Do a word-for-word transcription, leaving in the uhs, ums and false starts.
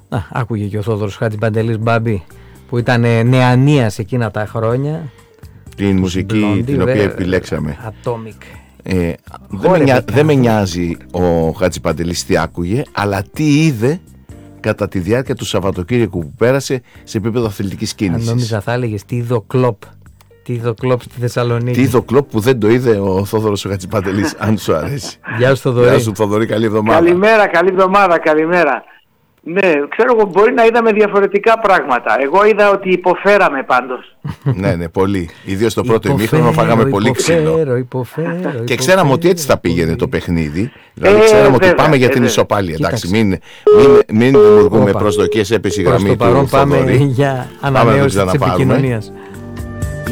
Α, άκουγε και ο Θόδωρος Χατζηπαντελής Μπάμπη, που ήταν νεανίας εκείνα τα χρόνια. Την μουσική Blondie, την οποία επιλέξαμε. Atomic. Ε, δεν, με νοιάζει, δεν με νοιάζει ο Χατζηπαντελής τι άκουγε, αλλά τι είδε κατά τη διάρκεια του Σαββατοκύριακου που πέρασε σε επίπεδο αθλητικής κίνησης. Αν νόμιζα θα έλεγες τι είδε ο Κλοπ. Τι είδε ο Κλοπ στη Θεσσαλονίκη. Τι είδε ο Κλοπ που δεν το είδε ο Θόδωρος ο Χατζηπαντελής, αν σου αρέσει. Γεια σου Θοδωρή. Γεια σου Θοδωρή, καλή εβδομάδα. Καλημέρα, καλή εβδομάδα, καλημέρα. Ναι, ξέρω εγώ, μπορεί να είδαμε διαφορετικά πράγματα. Εγώ είδα ότι υποφέραμε πάντως. Ναι, ναι, πολύ. Ιδίως στο πρώτο ημίχρονο φάγαμε πολύ ξύλο. Υποφέρω, υποφέρω. Και ξέραμε ότι έτσι θα πήγαινε το παιχνίδι. Δηλαδή, Ε, ξέραμε βέβαια, ότι πάμε για ε, την βέβαια. ισοπαλία. Εντάξει, Κοίταξε. μην, μην, μην δημιουργούμε Όπα. προσδοκίες, έπεσε η Προς γραμμή το παρόν του πάμε Θοδωρή. για Πάμε να ανανέωση τον της ξαναπάρουμε. επικοινωνίας.